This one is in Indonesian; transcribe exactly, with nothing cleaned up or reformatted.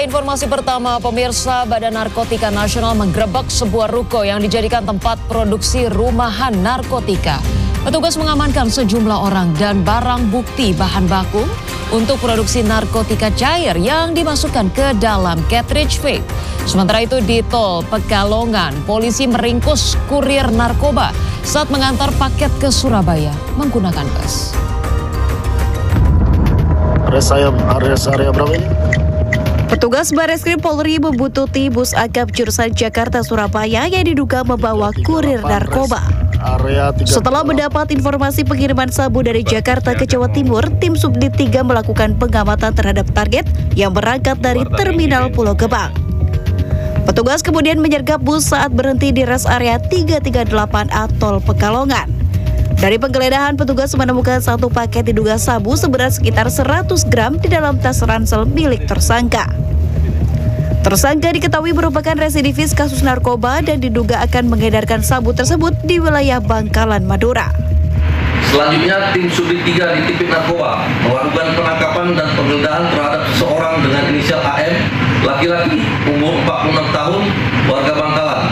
informasi pertama, pemirsa, Badan Narkotika Nasional menggerebek sebuah ruko yang dijadikan tempat produksi rumahan narkotika. Petugas mengamankan sejumlah orang dan barang bukti bahan baku untuk produksi narkotika cair yang dimasukkan ke dalam cartridge vape. Sementara itu di tol Pekalongan, polisi meringkus kurir narkoba saat mengantar paket ke Surabaya menggunakan bus. Res area, area berapa ini? Petugas Bareskrim Polri membuntuti bus akap jurusan Jakarta Surabaya yang diduga membawa kurir narkoba. Setelah mendapat informasi pengiriman sabu dari Jakarta ke Jawa Timur, tim Subdit tiga melakukan pengamatan terhadap target yang berangkat dari Terminal Pulau Gebang. Petugas kemudian menyergap bus saat berhenti di res area tiga tiga delapan A Tol Pekalongan. Dari penggeledahan, petugas menemukan satu paket diduga sabu seberat sekitar seratus gram di dalam tas ransel milik tersangka. Tersangka diketahui merupakan residivis kasus narkoba dan diduga akan mengedarkan sabu tersebut di wilayah Bangkalan, Madura. Selanjutnya, tim Subdit tiga di Tipik Narkoba melakukan penangkapan dan penggeledahan terhadap seseorang dengan inisial A M, laki-laki, umur empat puluh enam tahun, warga Bangkalan.